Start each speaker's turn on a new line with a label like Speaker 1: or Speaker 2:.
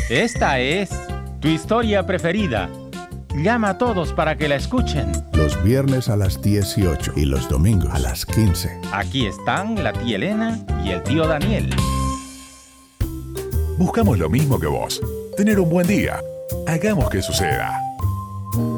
Speaker 1: Esta es tu historia preferida. Llama a todos para que la escuchen.
Speaker 2: Los viernes a las 18 y los domingos a las 15.
Speaker 1: Aquí están la tía Elena y el tío Daniel.
Speaker 3: Buscamos lo mismo que vos. Tener un buen día. Hagamos que suceda.